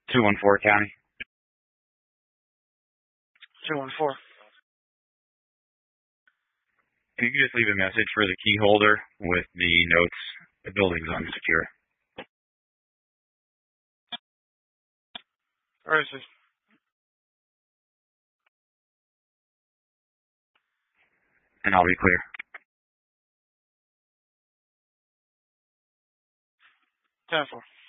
214 County. 214. If you could just leave a message for the key holder with the notes, the building's unsecure. Where is it? And I'll be clear. 10-4.